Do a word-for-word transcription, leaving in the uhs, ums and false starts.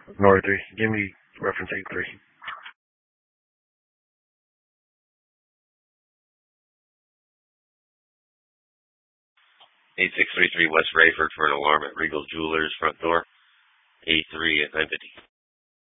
Northern. Give me reference eight three. eight six three three West Rayford for an alarm at Regal Jewelers front door. A three at nine fifty.